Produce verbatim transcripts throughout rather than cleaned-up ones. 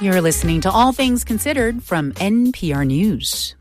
You're listening to All Things Considered from N P R News.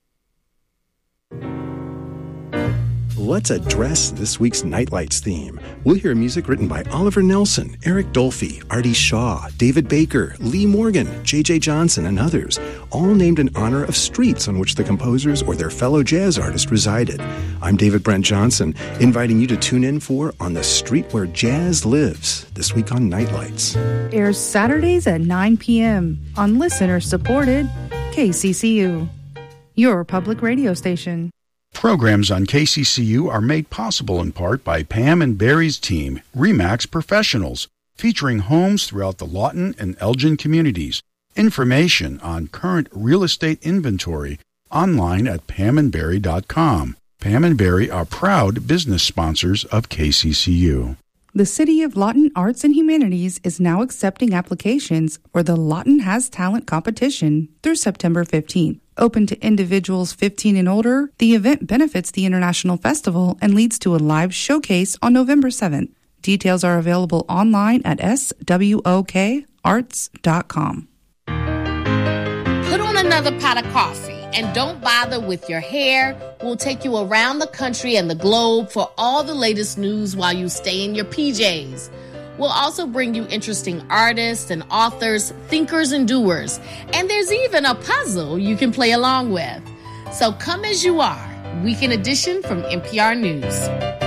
Let's address this week's Nightlights theme. We'll hear music written by Oliver Nelson, Eric Dolphy, Artie Shaw, David Baker, Lee Morgan, J J Johnson, and others, all named in honor of streets on which the composers or their fellow jazz artists resided. I'm David Brent Johnson, inviting you to tune in for On the Street Where Jazz Lives, this week on Nightlights. Airs Saturdays at nine p.m. on listener-supported K C C U, your public radio station. Programs on K C C U are made possible in part by Pam and Barry's team, RE/MAX Professionals, featuring homes throughout the Lawton and Elgin communities. Information on current real estate inventory online at pam and barry dot com. Pam and Barry are proud business sponsors of K C C U. The City of Lawton Arts and Humanities is now accepting applications for the Lawton Has Talent competition through September fifteenth. Open to individuals fifteen and older, the event benefits the International Festival and leads to a live showcase on November seventh. Details are available online at s w o k arts dot com. Put on another pot of coffee and don't bother with your hair. We'll take you around the country and the globe for all the latest news while you stay in your P Js. We'll also bring you interesting artists and authors, thinkers and doers. And there's even a puzzle you can play along with. So come as you are. Weekend Edition from N P R News.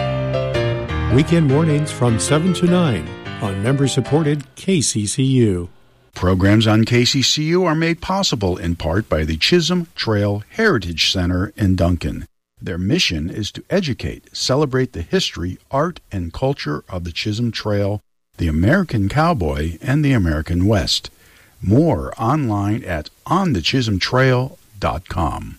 Weekend mornings from seven to nine on member-supported K C C U. Programs on K C C U are made possible in part by the Chisholm Trail Heritage Center in Duncan. Their mission is to educate, celebrate the history, art, and culture of the Chisholm Trail, the American Cowboy, and the American West. More online at on the chisholm trail dot com.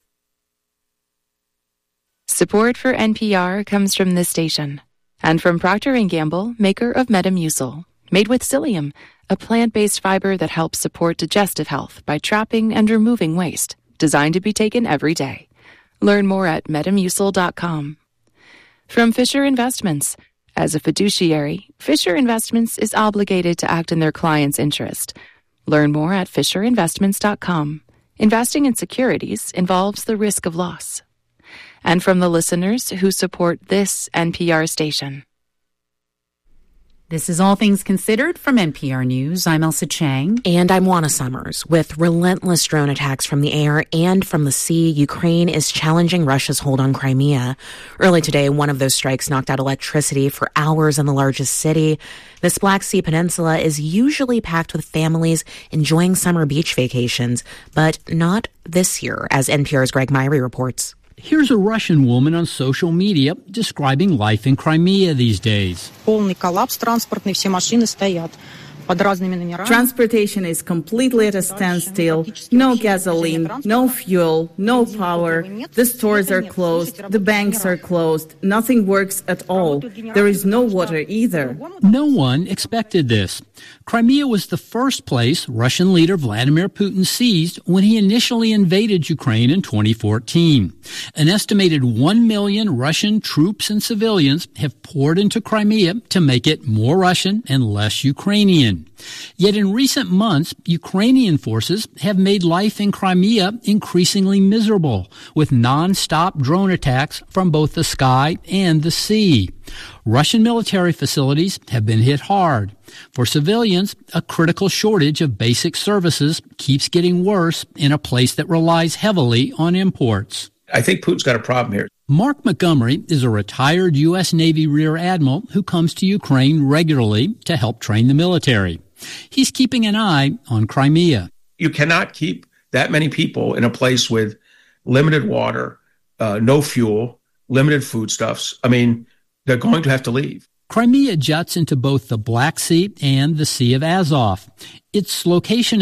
Support for N P R comes from this station and from Procter and Gamble, maker of Metamucil, made with psyllium, a plant-based fiber that helps support digestive health by trapping and removing waste, designed to be taken every day. Learn more at metamucil dot com. From Fisher Investments. As a fiduciary, Fisher Investments is obligated to act in their client's interest. Learn more at fisher investments dot com. Investing in securities involves the risk of loss. And from the listeners who support this N P R station. This is All Things Considered from N P R News. I'm Elsa Chang. And I'm Juana Summers. With relentless drone attacks from the air and from the sea, Ukraine is challenging Russia's hold on Crimea. Early today, one of those strikes knocked out electricity for hours in the largest city. This Black Sea peninsula is usually packed with families enjoying summer beach vacations, but not this year, as N P R's Greg Myrie reports. Here's a Russian woman on social media describing life in Crimea these days. Полный коллапс транспортный, все машины стоят. Transportation is completely at a standstill. No gasoline, no fuel, no power. The stores are closed. The banks are closed. Nothing works at all. There is no water either. No one expected this. Crimea was the first place Russian leader Vladimir Putin seized when he initially invaded Ukraine in twenty fourteen. An estimated one million Russian troops and civilians have poured into Crimea to make it more Russian and less Ukrainian. Yet in recent months, Ukrainian forces have made life in Crimea increasingly miserable, with non-stop drone attacks from both the sky and the sea. Russian military facilities have been hit hard. For civilians, a critical shortage of basic services keeps getting worse in a place that relies heavily on imports. I think Putin's got a problem here. Mark Montgomery is a retired U S Navy Rear Admiral who comes to Ukraine regularly to help train the military. He's keeping an eye on Crimea. You cannot keep that many people in a place with limited water, uh, no fuel, limited foodstuffs. I mean, they're going to have to leave. Crimea juts into both the Black Sea and the Sea of Azov. Its location